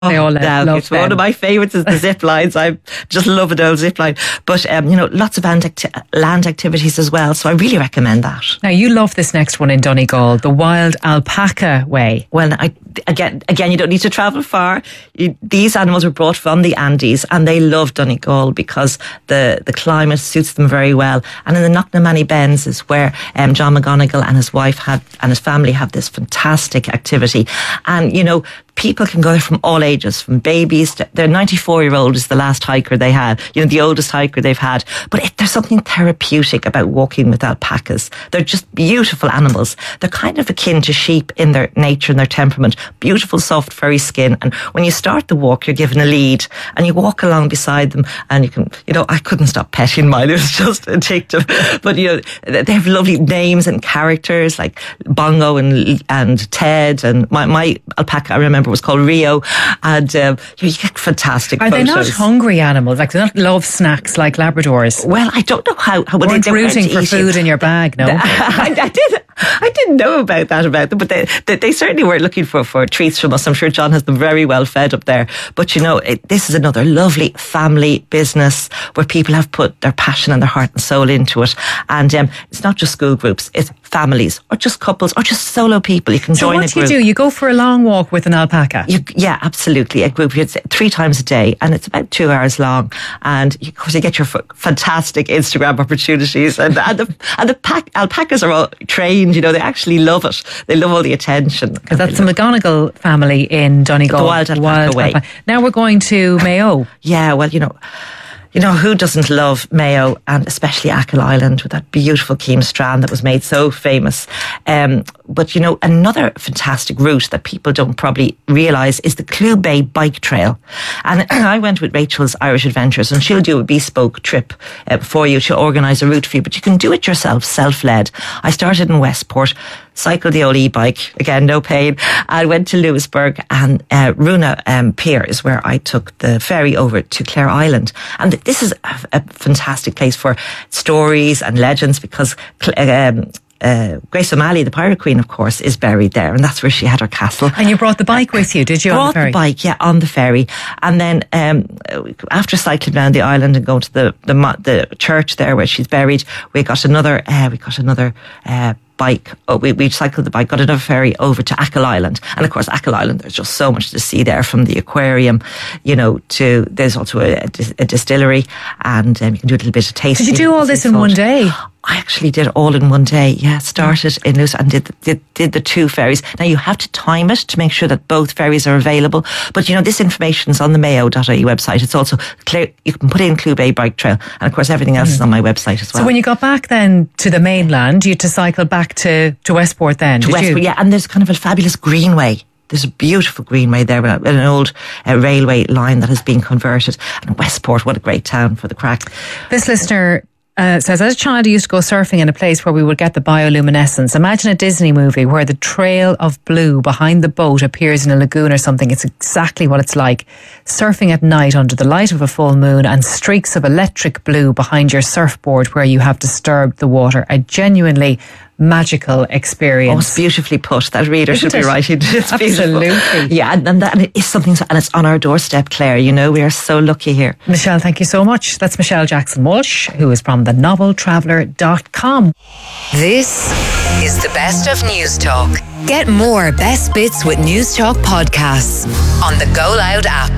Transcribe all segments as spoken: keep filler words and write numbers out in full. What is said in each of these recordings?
They all love, now, love it's one of my favourites is the zip lines. I just love an old zip line. But, um, you know, lots of land, acti- land activities as well. So I really recommend that. Now, you love this next one in Donegal, the Wild Alpaca Way. Well, I, again, again, you don't need to travel far. You, these animals were brought from the Andes and they love Donegal because the, the climate suits them very well. And in the Knocknamanny Bens is where um, John McGonigal and his wife had, and his family have this fantastic activity. And, you know, people can go there from all ages, from babies to their ninety-four year old is the last hiker they had, you know, the oldest hiker they've had. But it, there's something therapeutic about walking with alpacas. They're just beautiful animals. They're kind of akin to sheep in their nature and their temperament. Beautiful, soft, furry skin. And when you start the walk, you're given a lead and you walk along beside them and you can, you know, I couldn't stop petting mine. It was just addictive. But, you know, they have lovely names and characters like Bongo and and Ted. And my, my alpaca, I remember, was called Rio, and um, you get fantastic Are photos. they not hungry animals? Like, they're not love snacks like Labradors? Well, I don't know how. how Weren't they, they rooting for food in your bag, no? I, I did. I didn't know about that about them, but they, they, they certainly were looking for, for treats from us. I'm sure John has them very well fed up there. But you know, it, this is another lovely family business where people have put their passion and their heart and soul into it. And um, it's not just school groups; it's families, or just couples, or just solo people. You can so join a what group. do you do? You go for a long walk with an alpaca? You, yeah, absolutely. A group, it's three times a day, and it's about two hours long. And of course, you get your f- fantastic Instagram opportunities. And, and the and the pack, alpacas are all trained. You know, they actually love it. They love all the attention. Because that's the McGonigal family in Donegal. The Wild Alpaca Wild Way. Alpaca. Now we're going to Mayo. Yeah, well, you know. You know, who doesn't love Mayo, and especially Achill Island with that beautiful Keem Strand that was made so famous. Um, but, you know, another fantastic route that people don't probably realise is the Clew Bay Bike Trail. And I went with Rachel's Irish Adventures, and she'll do a bespoke trip uh, for you. She'll organise a route for you, but you can do it yourself, self-led. I started in Westport, cycled the old e-bike, again, no pain. I went to Lewisburg, and uh, Runa um, Pier is where I took the ferry over to Clare Island. And this is a, a fantastic place for stories and legends because um, uh, Grace O'Malley, the Pirate Queen, of course, is buried there, and that's where she had her castle. And you brought the bike with you, did you? Brought on the, ferry? the bike, yeah, on the ferry. And then um, after cycling down the island and going to the the, the church there where she's buried, we got another. Uh, we got another. Uh, bike. Oh, we, we cycled the bike, got another ferry over to Achill Island. And of course, Achill Island, there's just so much to see there, from the aquarium, you know, to, there's also a, a distillery, and um, you can do a little bit of tasting. Did you do all this in one day? I actually did it all in one day. Yeah, started in Lewis and did, did did the two ferries. Now you have to time it to make sure that both ferries are available. But you know, this information is on the mayo dot I E website. It's also clear. You can put in Clew Bay Bike Trail, and of course everything else mm. is on my website as well. So when you got back then to the mainland, you had to cycle back to to Westport then, to did Westport, you? Yeah, and there's kind of a fabulous greenway. There's a beautiful greenway there with an old uh, railway line that has been converted. And Westport, what a great town for the crack. This listener Uh, says, as a child, I used to go surfing in a place where we would get the bioluminescence. Imagine a Disney movie where the trail of blue behind the boat appears in a lagoon or something. It's exactly what it's like. Surfing at night under the light of a full moon and streaks of electric blue behind your surfboard where you have disturbed the water. A genuinely magical experience. Oh, it's beautifully put. That reader Isn't should it? be writing. It's Absolutely. Beautiful. Yeah, and, and, that, and it is something, and it's on our doorstep, Claire. You know, we are so lucky here. Michelle, thank you so much. That's Michelle Jackson Walsh, who is from the novel traveller dot com. This is the best of News Talk. Get more best bits with News Talk podcasts on the Go Loud app.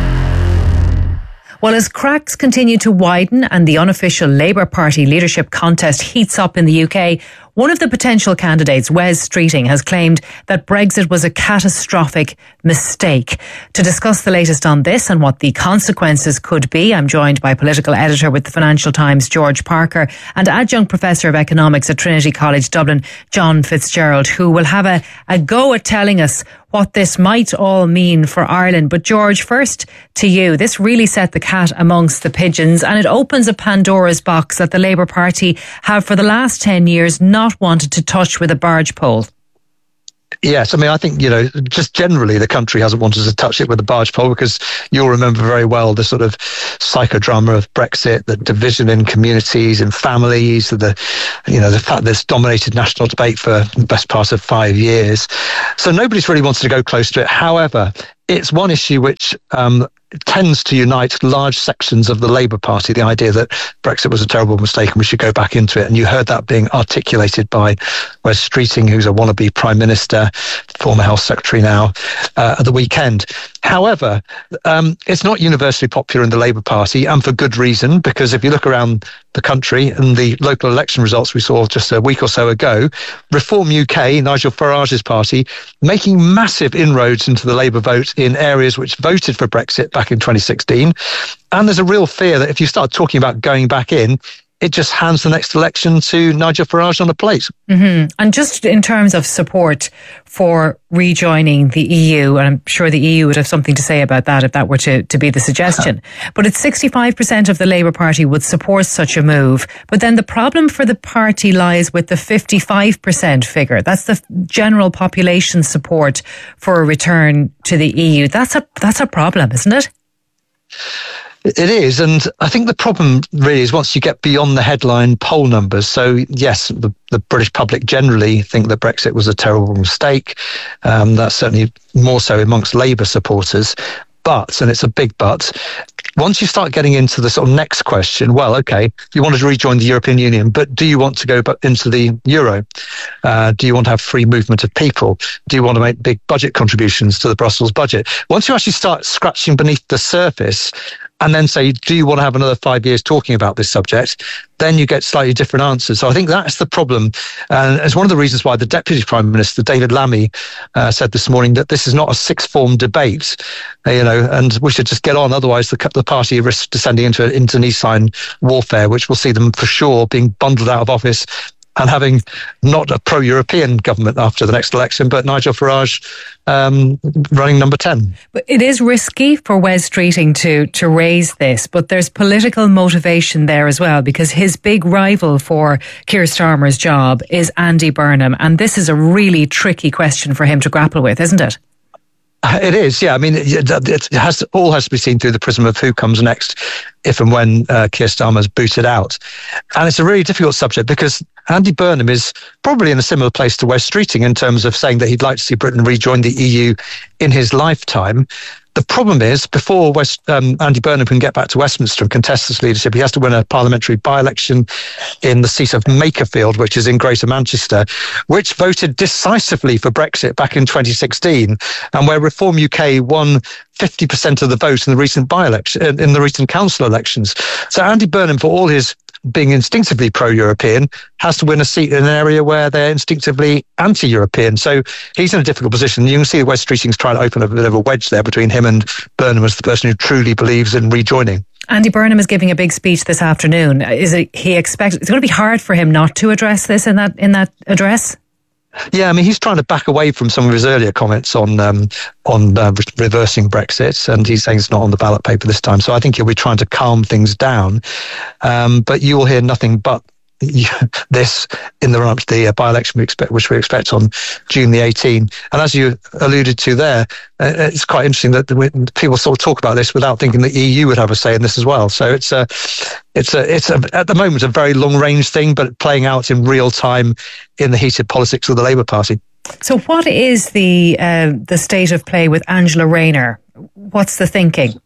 Well, as cracks continue to widen and the unofficial Labour Party leadership contest heats up in the U K, one of the potential candidates, Wes Streeting, has claimed that Brexit was a catastrophic mistake. To discuss the latest on this and what the consequences could be, I'm joined by political editor with the Financial Times, George Parker, and adjunct professor of economics at Trinity College Dublin, John Fitzgerald, who will have a, a go at telling us what this might all mean for Ireland. But George, first to you. This really set the cat amongst the pigeons, and it opens a Pandora's box that the Labour Party have for the last ten years not wanted to touch with a barge pole. Yes, I mean, I think, you know, just generally the country hasn't wanted to touch it with a barge pole, because you'll remember very well the sort of psychodrama of Brexit, the division in communities and families, the, you know, the fact there's dominated national debate for the best part of five years. So nobody's really wanted to go close to it. However, it's one issue which um, tends to unite large sections of the Labour Party, the idea that Brexit was a terrible mistake and we should go back into it. And you heard that being articulated by Wes Streeting, who's a wannabe Prime Minister, former Health Secretary now, uh, at the weekend. However, um, it's not universally popular in the Labour Party, and for good reason, because if you look around the country and the local election results we saw just a week or so ago, Reform U K, Nigel Farage's party, making massive inroads into the Labour vote in areas which voted for Brexit back in twenty sixteen. And there's a real fear that if you start talking about going back in, it just hands the next election to Nigel Farage on a plate. Mm-hmm. And just in terms of support for rejoining the E U, and I'm sure the E U would have something to say about that if that were to, to be the suggestion, but it's sixty-five percent of the Labour Party would support such a move. But then the problem for the party lies with the fifty-five percent figure. That's the general population support for a return to the E U. That's a, that's a problem, isn't it? It is, and I think the problem really is once you get beyond the headline poll numbers. So yes, the, the British public generally think that Brexit was a terrible mistake. Um, that's certainly more so amongst Labour supporters. But, and it's a big but, once you start getting into the sort of next question, well, okay, you wanted to rejoin the European Union, but do you want to go into the euro? Uh, do you want to have free movement of people? Do you want to make big budget contributions to the Brussels budget? Once you actually start scratching beneath the surface, and then say, do you want to have another five years talking about this subject? Then you get slightly different answers. So I think that's the problem. And it's one of the reasons why the Deputy Prime Minister, David Lammy, uh, said this morning that this is not a sixth form debate, uh, you know, and we should just get on. Otherwise, the, the party risks descending into an internecine warfare, which will see them for sure being bundled out of office and having not a pro-European government after the next election, but Nigel Farage um, running number ten. But it is risky for Wes Streeting to, to raise this, but there's political motivation there as well, because his big rival for Keir Starmer's job is Andy Burnham, and this is a really tricky question for him to grapple with, isn't it? It is, yeah. I mean, it, it has to, all has to be seen through the prism of who comes next, if and when uh, Keir Starmer's booted out. And it's a really difficult subject because Andy Burnham is probably in a similar place to Wes Streeting in terms of saying that he'd like to see Britain rejoin the E U in his lifetime. The problem is, before West, um, Andy Burnham can get back to Westminster and contest his leadership, he has to win a parliamentary by-election in the seat of Makerfield, which is in Greater Manchester, which voted decisively for Brexit back in twenty sixteen, and where Reform U K won fifty percent of the vote in the recent by-election, in the recent council elections. So Andy Burnham, for all his being instinctively pro-European, has to win a seat in an area where they're instinctively anti-European. So he's in a difficult position. You can see Wes Streeting's trying to open a bit of a wedge there between him and Burnham as the person who truly believes in rejoining. Andy Burnham is giving a big speech this afternoon. Is it he expects it's going to be hard for him not to address this in that in that address? Yeah, I mean, he's trying to back away from some of his earlier comments on um, on uh, re- reversing Brexit, and he's saying it's not on the ballot paper this time. So I think he'll be trying to calm things down. Um, but you will hear nothing but this in the run-up to the uh, by-election we expect, which we expect on June the eighteenth. And as you alluded to there, uh, it's quite interesting that the, people sort of talk about this without thinking the E U would have a say in this as well. So it's a, it's a, it's a, at the moment a very long-range thing, but playing out in real time in the heated politics of the Labour Party. So, what is the uh, the state of play with Angela Rayner? What's the thinking?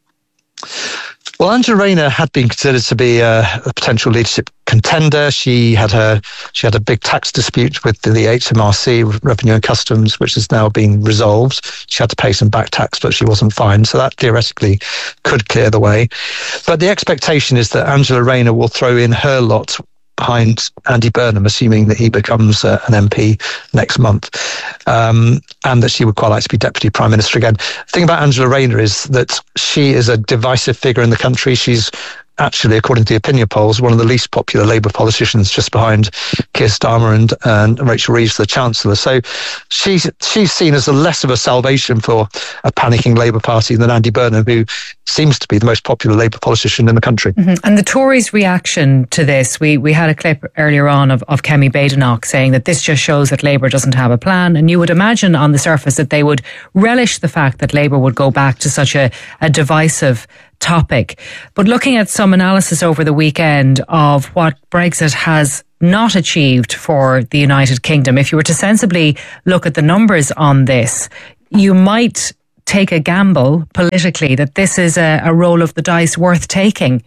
Well, Angela Rayner had been considered to be a, a potential leadership contender. She had her she had a big tax dispute with the, the H M R C, Revenue and Customs, which has now been resolved. She had to pay some back tax, but she wasn't fined. So that theoretically could clear the way. But the expectation is that Angela Rayner will throw in her lot behind Andy Burnham, assuming that he becomes uh, an M P next month, um, and that she would quite like to be Deputy Prime Minister again. The thing about Angela Rayner is that she is a divisive figure in the country. She's actually, according to the opinion polls, one of the least popular Labour politicians, just behind Keir Starmer and, and Rachel Reeves, the Chancellor. So she's she's seen as a less of a salvation for a panicking Labour Party than Andy Burnham, who seems to be the most popular Labour politician in the country. Mm-hmm. And the Tories' reaction to this, we, we had a clip earlier on of, of Kemi Badenoch saying that this just shows that Labour doesn't have a plan. And you would imagine on the surface that they would relish the fact that Labour would go back to such a, a divisive topic. But looking at some analysis over the weekend of what Brexit has not achieved for the United Kingdom, if you were to sensibly look at the numbers on this, you might take a gamble politically that this is a, a roll of the dice worth taking.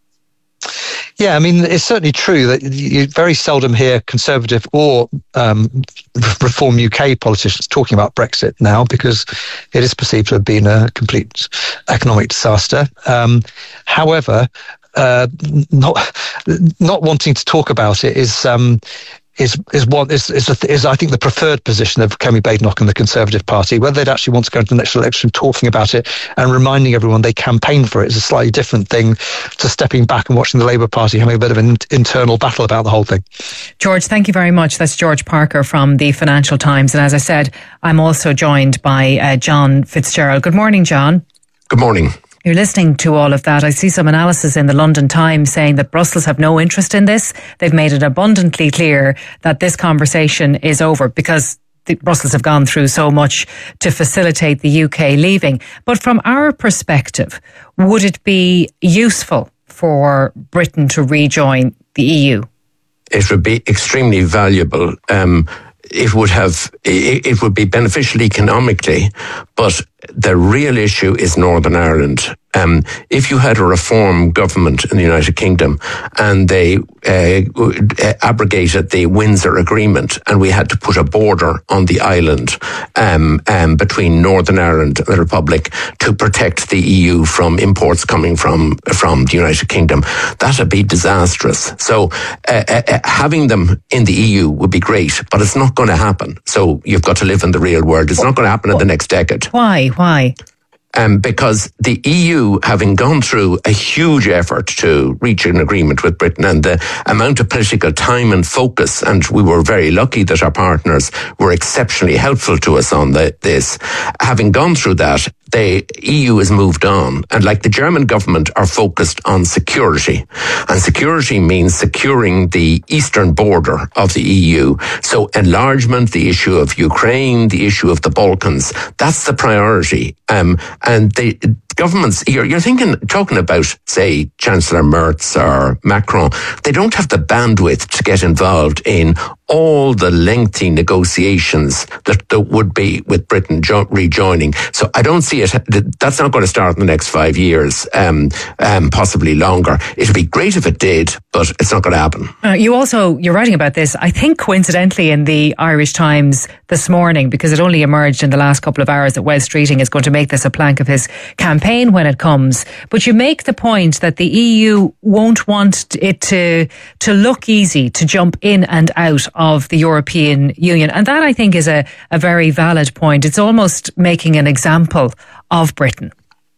Yeah, I mean, it's certainly true that you very seldom hear Conservative or um, Reform U K politicians talking about Brexit now, because it is perceived to have been a complete economic disaster. Um, however, uh, not not wanting to talk about it is um, is is one is is, a, is I think the preferred position of Kemi Badenoch and the Conservative Party. Whether they'd actually want to go into the next election talking about it and reminding everyone they campaigned for it is a slightly different thing to stepping back and watching the Labour Party having a bit of an internal battle about the whole thing. George, thank you very much. That's George Parker from the Financial Times. And as I said, I'm also joined by uh, John Fitzgerald. Good morning, John. Good morning. You're listening to all of that. I see some analysis in the London Times saying that Brussels have no interest in this. They've made it abundantly clear that this conversation is over because the Brussels have gone through so much to facilitate the U K leaving. But from our perspective, would it be useful for Britain to rejoin the E U? It would be extremely valuable. Um, it would have, it, it would be beneficial economically, but the real issue is Northern Ireland. Um, if you had a reform government in the United Kingdom and they uh, abrogated the Windsor Agreement and we had to put a border on the island um, um, between Northern Ireland and the Republic to protect the E U from imports coming from from the United Kingdom, that would be disastrous. So uh, uh, having them in the E U would be great, but it's not going to happen. So you've got to live in the real world. It's not going to happen in the next decade. Why? Why? Um, because the E U, having gone through a huge effort to reach an agreement with Britain and the amount of political time and focus, and we were very lucky that our partners were exceptionally helpful to us on the, this, having gone through that, the E U has moved on. And like the German government are focused on security. And security means securing the eastern border of the E U. So enlargement, the issue of Ukraine, the issue of the Balkans, that's the priority. Um, and the governments, you're, you're thinking, talking about, say, Chancellor Merz or Macron, they don't have the bandwidth to get involved in all the lengthy negotiations that, that would be with Britain jo- rejoining. So I don't see it, that's not going to start in the next five years, um, um, possibly longer. It'd be great if it did, but it's not going to happen. Uh, you also, you're writing about this, I think coincidentally in the Irish Times this morning, because it only emerged in the last couple of hours that Wes Streeting is going to make this a plank of his campaign when it comes. But you make the point that the E U won't want it to, to look easy to jump in and out of the European Union. And that, I think, is a, a very valid point. It's almost making an example of Britain.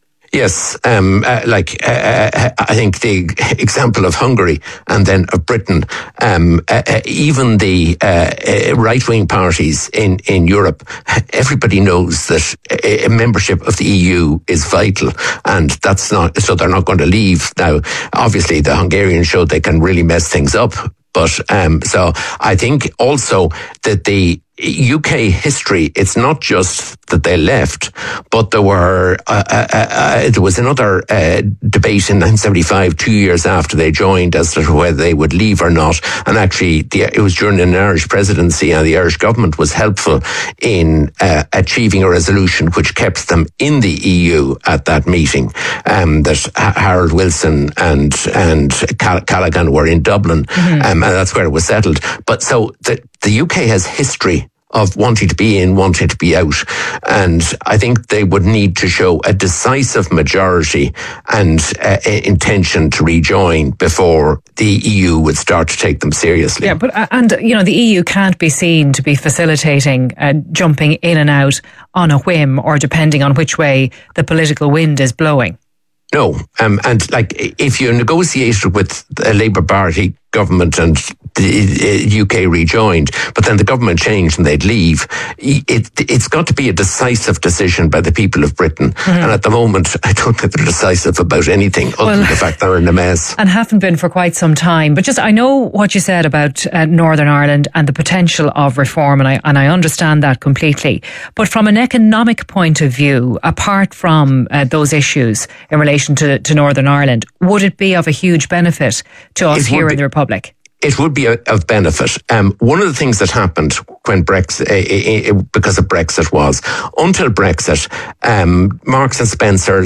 Yes, um, uh, like uh, I think the example of Hungary and then of Britain, um, uh, uh, even the uh, uh, right-wing parties in, in Europe, everybody knows that a membership of the E U is vital, and that's not, so they're not going to leave. Now, obviously, the Hungarians showed they can really mess things up. But um, so I think also that the U K history, it's not just that they left, but there were uh, uh, uh, there was another uh, debate in nineteen seventy-five, two years after they joined, as to whether they would leave or not. And actually, the, it was during an Irish presidency, and the Irish government was helpful in uh, achieving a resolution which kept them in the E U at that meeting. Um, that Harold Wilson and and Call- Callaghan were in Dublin, mm-hmm. um, and that's where it was settled. But so the the U K has history of wanting to be in, wanting to be out. And I think they would need to show a decisive majority and uh, intention to rejoin before the E U would start to take them seriously. Yeah, but, uh, and, you know, the E U can't be seen to be facilitating uh, jumping in and out on a whim or depending on which way the political wind is blowing. No, um, and like if you negotiated with a Labour Party government and the U K rejoined, but then the government changed and they'd leave. It, it's got to be a decisive decision by the people of Britain. Mm-hmm. And at the moment, I don't think they're decisive about anything other well, than the fact they're in a mess. And haven't been for quite some time. But just, I know what you said about uh, Northern Ireland and the potential of reform, and I, and I understand that completely. But from an economic point of view, apart from uh, those issues in relation to, to Northern Ireland, would it be of a huge benefit to us here in the Republic? It would be of benefit. Um, one of the things that happened when Brexit, uh, uh, because of Brexit, was until Brexit, um, Marks and Spencer